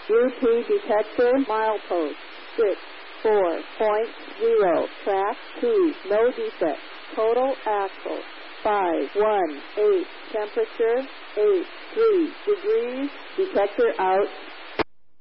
UP detector, milepost 64.0, track 2, no defect. Total axle 518, temperature 83 degrees, detector out.